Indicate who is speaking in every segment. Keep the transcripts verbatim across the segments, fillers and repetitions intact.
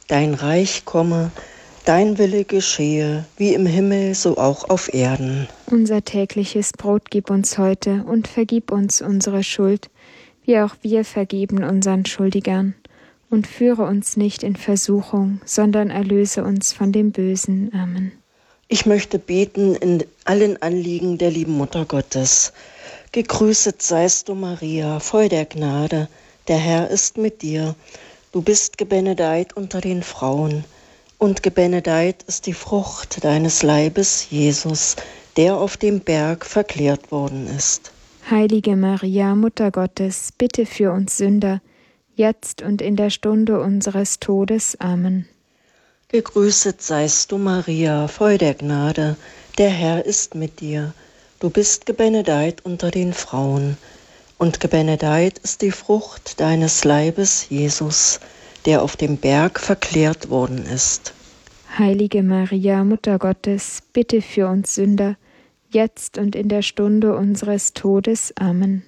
Speaker 1: dein Reich komme, dein Wille geschehe, wie im Himmel, so auch auf Erden.
Speaker 2: Unser tägliches Brot gib uns heute und vergib uns unsere Schuld, wie auch wir vergeben unseren Schuldigern. Und führe uns nicht in Versuchung, sondern erlöse uns von dem Bösen. Amen.
Speaker 1: Ich möchte beten in allen Anliegen der lieben Mutter Gottes. Gegrüßet seist du, Maria, voll der Gnade, der Herr ist mit dir. Du bist gebenedeit unter den Frauen, und gebenedeit ist die Frucht deines Leibes, Jesus, der auf dem Berg verklärt worden ist.
Speaker 2: Heilige Maria, Mutter Gottes, bitte für uns Sünder, jetzt und in der Stunde unseres Todes. Amen.
Speaker 1: Gegrüßet seist du, Maria, voll der Gnade, der Herr ist mit dir. Du bist gebenedeit unter den Frauen, und gebenedeit ist die Frucht deines Leibes, Jesus, der auf dem Berg verklärt worden ist.
Speaker 2: Heilige Maria, Mutter Gottes, bitte für uns Sünder, jetzt und in der Stunde unseres Todes. Amen.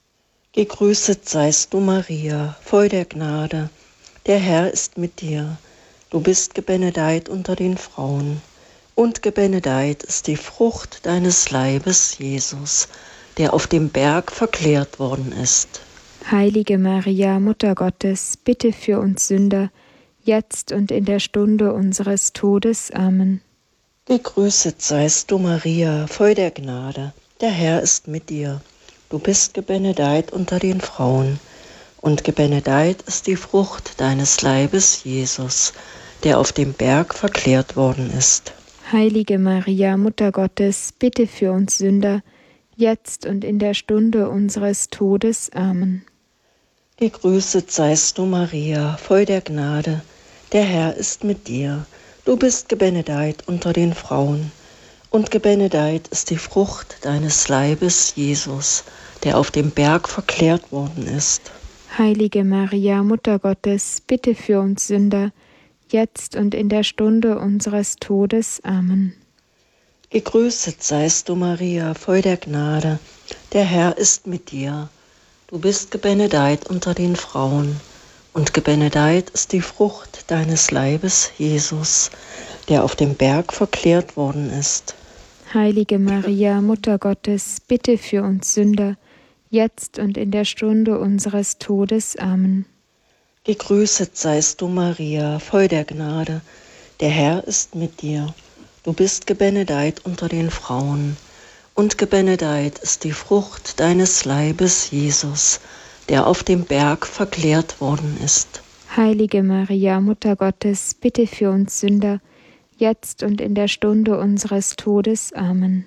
Speaker 1: Gegrüßet seist du, Maria, voll der Gnade, der Herr ist mit dir. Du bist gebenedeit unter den Frauen, und gebenedeit ist die Frucht deines Leibes, Jesus, der auf dem Berg verklärt worden ist.
Speaker 2: Heilige Maria, Mutter Gottes, bitte für uns Sünder, jetzt und in der Stunde unseres Todes. Amen.
Speaker 1: Gegrüßet seist du, Maria, voll der Gnade, der Herr ist mit dir. Du bist gebenedeit unter den Frauen, und gebenedeit ist die Frucht deines Leibes, Jesus, der auf dem Berg verklärt worden ist.
Speaker 2: Heilige Maria, Mutter Gottes, bitte für uns Sünder, jetzt und in der Stunde unseres Todes. Amen.
Speaker 1: Gegrüßet seist du, Maria, voll der Gnade, der Herr ist mit dir. Du bist gebenedeit unter den Frauen, und gebenedeit ist die Frucht deines Leibes, Jesus, der auf dem Berg verklärt worden ist.
Speaker 2: Heilige Maria, Mutter Gottes, bitte für uns Sünder, jetzt und in der Stunde unseres Todes. Amen.
Speaker 1: Gegrüßet seist du, Maria, voll der Gnade, der Herr ist mit dir. Du bist gebenedeit unter den Frauen, und gebenedeit ist die Frucht deines Leibes, Jesus, der auf dem Berg verklärt worden ist.
Speaker 2: Heilige Maria, Mutter Gottes, bitte für uns Sünder, jetzt und in der Stunde unseres Todes. Amen.
Speaker 1: Gegrüßet seist du, Maria, voll der Gnade, der Herr ist mit dir. Du bist gebenedeit unter den Frauen, und gebenedeit ist die Frucht deines Leibes, Jesus, der auf dem Berg verklärt worden ist.
Speaker 2: Heilige Maria, Mutter Gottes, bitte für uns Sünder, jetzt und in der Stunde unseres Todes. Amen.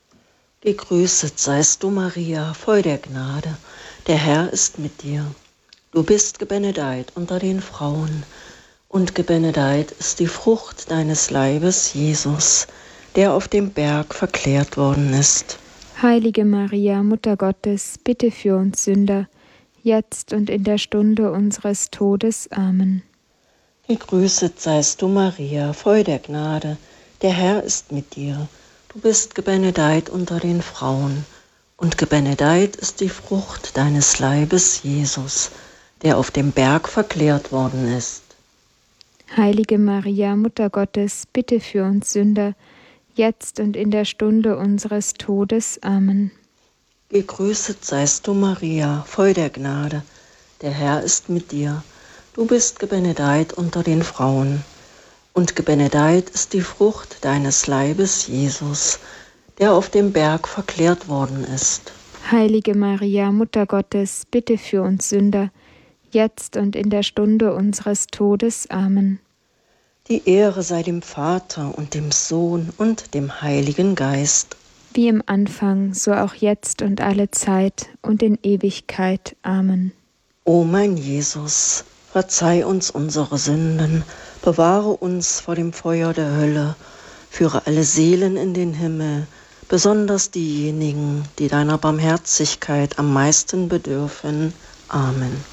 Speaker 1: Gegrüßet seist du, Maria, voll der Gnade, der Herr ist mit dir. Du bist gebenedeit unter den Frauen, und gebenedeit ist die Frucht deines Leibes, Jesus, der auf dem Berg verklärt worden ist.
Speaker 2: Heilige Maria, Mutter Gottes, bitte für uns Sünder, jetzt und in der Stunde unseres Todes. Amen.
Speaker 1: Gegrüßet seist du, Maria, voll der Gnade, der Herr ist mit dir. Du bist gebenedeit unter den Frauen, und gebenedeit ist die Frucht deines Leibes, Jesus, der auf dem Berg verklärt worden ist.
Speaker 2: Heilige Maria, Mutter Gottes, bitte für uns Sünder, jetzt und in der Stunde unseres Todes. Amen.
Speaker 1: Gegrüßet seist du, Maria, voll der Gnade, der Herr ist mit dir. Du bist gebenedeit unter den Frauen, und gebenedeit ist die Frucht deines Leibes, Jesus, der auf dem Berg verklärt worden ist.
Speaker 2: Heilige Maria, Mutter Gottes, bitte für uns Sünder, jetzt und in der Stunde unseres Todes. Amen.
Speaker 1: Die Ehre sei dem Vater und dem Sohn und dem Heiligen Geist.
Speaker 2: Wie im Anfang, so auch jetzt und alle Zeit und in Ewigkeit. Amen.
Speaker 1: O mein Jesus, verzeih uns unsere Sünden, bewahre uns vor dem Feuer der Hölle, führe alle Seelen in den Himmel, besonders diejenigen, die deiner Barmherzigkeit am meisten bedürfen. Amen.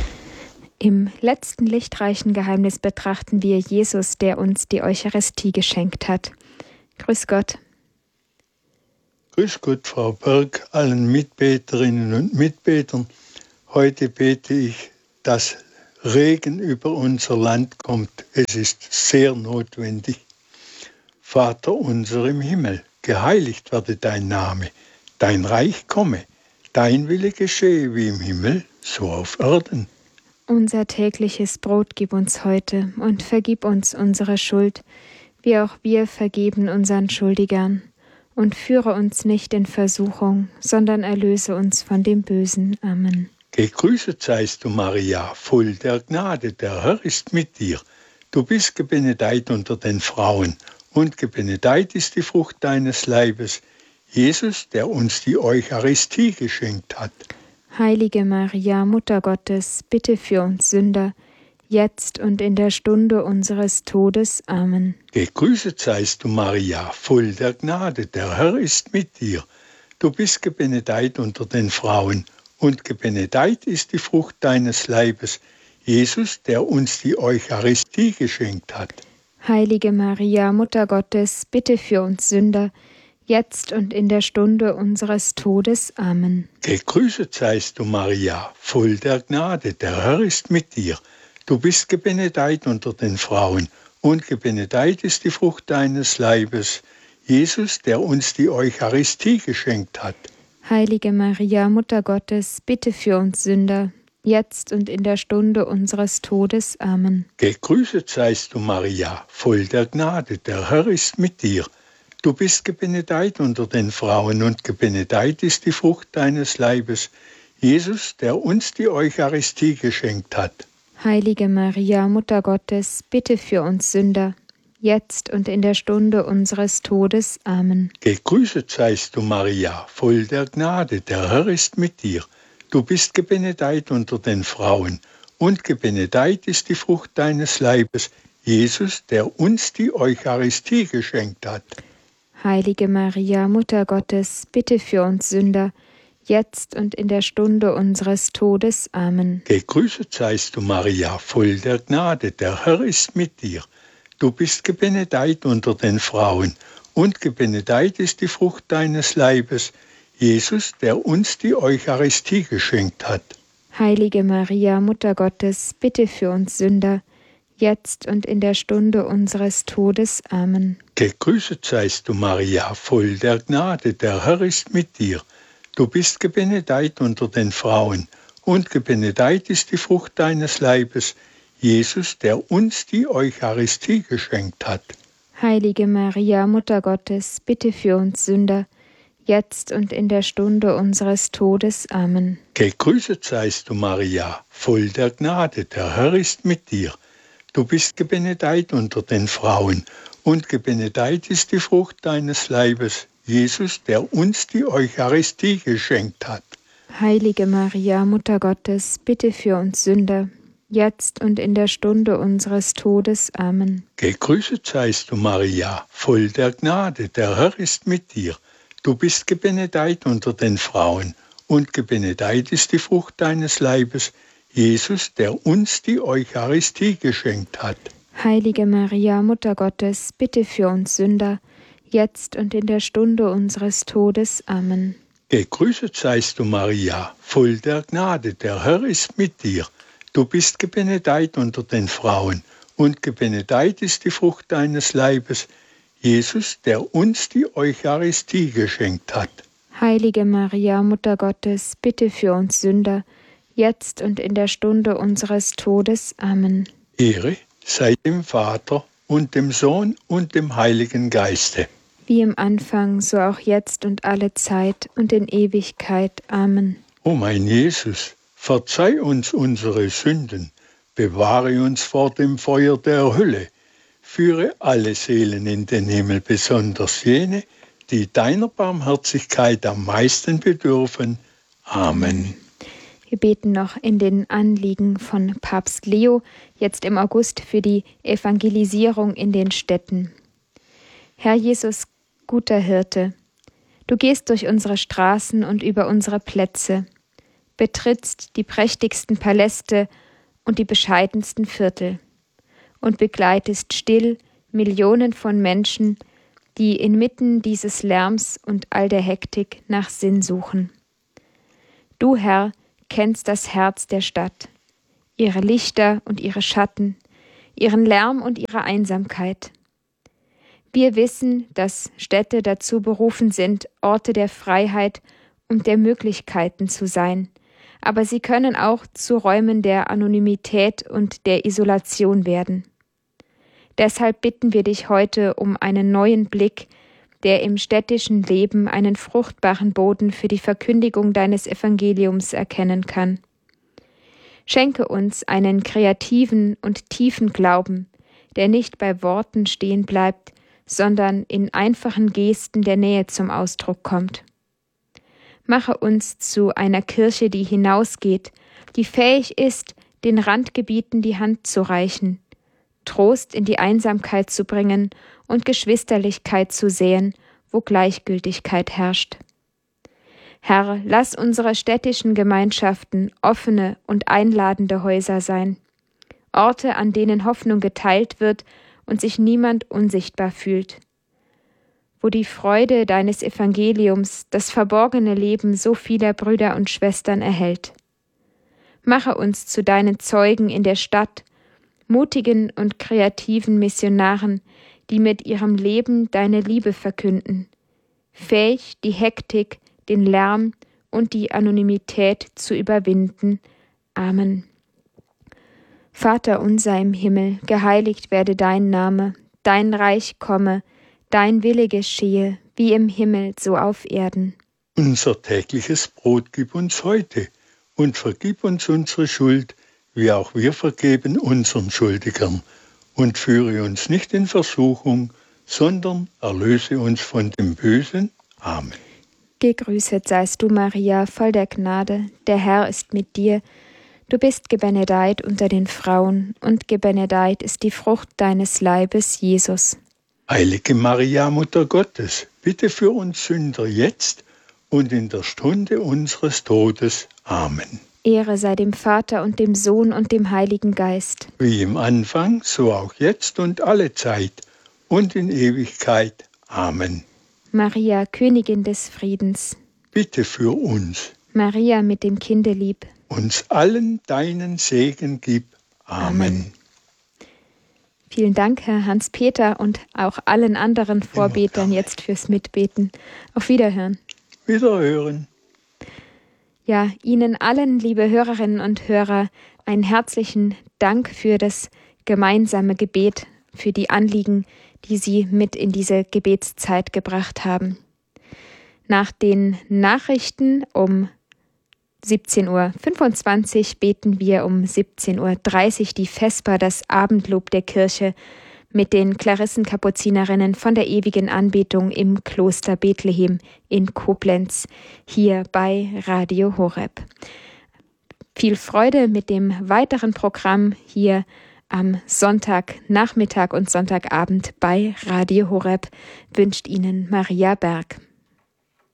Speaker 2: Im letzten lichtreichen Geheimnis betrachten wir Jesus, der uns die Eucharistie geschenkt hat. Grüß Gott.
Speaker 3: Grüß Gott, Frau Berg, allen Mitbeterinnen und Mitbetern. Heute bete ich das Regen über unser Land kommt. Es ist sehr notwendig. Vater unser im Himmel, geheiligt werde dein Name, dein Reich komme, dein Wille geschehe wie im Himmel, so auf Erden.
Speaker 2: Unser tägliches Brot gib uns heute und vergib uns unsere Schuld, wie auch wir vergeben unseren Schuldigern. Und führe uns nicht in Versuchung, sondern erlöse uns von dem Bösen. Amen.
Speaker 3: Gegrüßet seist du, Maria, voll der Gnade, der Herr ist mit dir. Du bist gebenedeit unter den Frauen, und gebenedeit ist die Frucht deines Leibes, Jesus, der uns die Eucharistie geschenkt hat.
Speaker 2: Heilige Maria, Mutter Gottes, bitte für uns Sünder, jetzt und in der Stunde unseres Todes. Amen.
Speaker 3: Gegrüßet seist du, Maria, voll der Gnade, der Herr ist mit dir. Du bist gebenedeit unter den Frauen, und gebenedeit ist die Frucht deines Leibes, Jesus, der uns die Eucharistie geschenkt hat.
Speaker 2: Heilige Maria, Mutter Gottes, bitte für uns Sünder, jetzt und in der Stunde unseres Todes. Amen.
Speaker 3: Gegrüßet seist du, Maria, voll der Gnade, der Herr ist mit dir. Du bist gebenedeit unter den Frauen, und gebenedeit ist die Frucht deines Leibes, Jesus, der uns die Eucharistie geschenkt hat.
Speaker 2: Heilige Maria, Mutter Gottes, bitte für uns Sünder, jetzt und in der Stunde unseres Todes. Amen.
Speaker 3: Gegrüßet seist du, Maria, voll der Gnade, der Herr ist mit dir. Du bist gebenedeit unter den Frauen, und gebenedeit ist die Frucht deines Leibes, Jesus, der uns die Eucharistie geschenkt hat.
Speaker 2: Heilige Maria, Mutter Gottes, bitte für uns Sünder, jetzt und in der Stunde unseres Todes. Amen.
Speaker 3: Gegrüßet seist du, Maria, voll der Gnade, der Herr ist mit dir. Du bist gebenedeit unter den Frauen, und gebenedeit ist die Frucht deines Leibes, Jesus, der uns die Eucharistie geschenkt hat.
Speaker 2: Heilige Maria, Mutter Gottes, bitte für uns Sünder, jetzt und in der Stunde unseres Todes. Amen.
Speaker 3: Gegrüßet seist du, Maria, voll der Gnade, der Herr ist mit dir. Du bist gebenedeit unter den Frauen, und gebenedeit ist die Frucht deines Leibes, Jesus, der uns die Eucharistie geschenkt hat.
Speaker 2: Heilige Maria, Mutter Gottes, bitte für uns Sünder, jetzt und in der Stunde unseres Todes. Amen.
Speaker 3: Gegrüßet seist du, Maria, voll der Gnade, der Herr ist mit dir. Du bist gebenedeit unter den Frauen, und gebenedeit ist die Frucht deines Leibes, Jesus, der uns die Eucharistie geschenkt hat.
Speaker 2: Heilige Maria, Mutter Gottes, bitte für uns Sünder, jetzt und in der Stunde unseres Todes. Amen.
Speaker 3: Gegrüßet seist du, Maria, voll der Gnade, der Herr ist mit dir. Du bist gebenedeit unter den Frauen, und gebenedeit ist die Frucht deines Leibes, Jesus, der uns die Eucharistie geschenkt hat.
Speaker 2: Heilige Maria, Mutter Gottes, bitte für uns Sünder, jetzt und in der Stunde unseres Todes. Amen.
Speaker 3: Gegrüßet seist du, Maria, voll der Gnade, der Herr ist mit dir. Du bist gebenedeit unter den Frauen, und gebenedeit ist die Frucht deines Leibes, Jesus, der uns die Eucharistie geschenkt hat.
Speaker 2: Heilige Maria, Mutter Gottes, bitte für uns Sünder, jetzt und in der Stunde unseres Todes. Amen.
Speaker 3: Gegrüßet seist du, Maria, voll der Gnade, der Herr ist mit dir. Du bist gebenedeit unter den Frauen, und gebenedeit ist die Frucht deines Leibes, Jesus, der uns die Eucharistie geschenkt hat.
Speaker 2: Heilige Maria, Mutter Gottes, bitte für uns Sünder, jetzt und in der Stunde unseres Todes. Amen.
Speaker 3: Ehre sei dem Vater und dem Sohn und dem Heiligen Geiste.
Speaker 2: Wie im Anfang, so auch jetzt und alle Zeit und in Ewigkeit. Amen.
Speaker 3: O mein Jesus, verzeih uns unsere Sünden, bewahre uns vor dem Feuer der Hölle, führe alle Seelen in den Himmel, besonders jene, die deiner Barmherzigkeit am meisten bedürfen. Amen.
Speaker 2: Wir beten noch in den Anliegen von Papst Leo, jetzt im August, für die Evangelisierung in den Städten. Herr Jesus, guter Hirte, du gehst durch unsere Straßen und über unsere Plätze, betrittst die prächtigsten Paläste und die bescheidensten Viertel und begleitest still Millionen von Menschen, die inmitten dieses Lärms und all der Hektik nach Sinn suchen. Du, Herr, kennst das Herz der Stadt. ihre Lichter und ihre Schatten, ihren Lärm und ihre Einsamkeit. Wir wissen, dass Städte dazu berufen sind, Orte der Freiheit und der Möglichkeiten zu sein, aber sie können auch zu Räumen der Anonymität und der Isolation werden. Deshalb bitten wir dich heute um einen neuen Blick, der im städtischen Leben einen fruchtbaren Boden für die Verkündigung deines Evangeliums erkennen kann. Schenke uns einen kreativen und tiefen Glauben, der nicht bei Worten stehen bleibt, sondern in einfachen Gesten der Nähe zum Ausdruck kommt. Mache uns zu einer Kirche, die hinausgeht, die fähig ist, den Randgebieten die Hand zu reichen, Trost in die Einsamkeit zu bringen und Geschwisterlichkeit zu säen, wo Gleichgültigkeit herrscht. Herr, lass unsere städtischen Gemeinschaften offene und einladende Häuser sein, Orte, an denen Hoffnung geteilt wird und sich niemand unsichtbar fühlt, wo die Freude deines Evangeliums das verborgene Leben so vieler Brüder und Schwestern erhält. Mache uns zu deinen Zeugen in der Stadt, mutigen und kreativen Missionaren, die mit ihrem Leben deine Liebe verkünden, fähig, die Hektik, den Lärm und die Anonymität zu überwinden. Amen. Vater unser im Himmel, geheiligt werde dein Name, dein Reich komme, dein Wille geschehe, wie im Himmel, so auf Erden.
Speaker 3: Unser tägliches Brot gib uns heute und vergib uns unsere Schuld, wie auch wir vergeben unseren Schuldigern. Und führe uns nicht in Versuchung, sondern erlöse uns von dem Bösen. Amen.
Speaker 2: Gegrüßet seist du, Maria, voll der Gnade, der Herr ist mit dir. Du bist gebenedeit unter den Frauen, und gebenedeit ist die Frucht deines Leibes, Jesus.
Speaker 3: Heilige Maria, Mutter Gottes, bitte für uns Sünder jetzt und in der Stunde unseres Todes. Amen.
Speaker 2: Ehre sei dem Vater und dem Sohn und dem Heiligen Geist.
Speaker 3: Wie im Anfang, so auch jetzt und alle Zeit und in Ewigkeit. Amen.
Speaker 2: Maria, Königin des Friedens,
Speaker 3: bitte für uns.
Speaker 2: Maria mit dem Kindelieb,
Speaker 3: uns allen deinen Segen gib. Amen. Amen.
Speaker 2: Vielen Dank, Herr Hans-Peter, und auch allen anderen Vorbetern jetzt fürs Mitbeten. Auf Wiederhören.
Speaker 3: Wiederhören.
Speaker 2: Ja, Ihnen allen, liebe Hörerinnen und Hörer, einen herzlichen Dank für das gemeinsame Gebet, für die Anliegen, die Sie mit in diese Gebetszeit gebracht haben. Nach den Nachrichten um siebzehn Uhr fünfundzwanzig beten wir um siebzehn Uhr dreißig die Vesper, das Abendlob der Kirche, mit den Klarissenkapuzinerinnen von der ewigen Anbetung im Kloster Bethlehem in Koblenz, hier bei Radio Horeb. Viel Freude mit dem weiteren Programm hier am Sonntagnachmittag und Sonntagabend bei Radio Horeb wünscht Ihnen Maria Berg.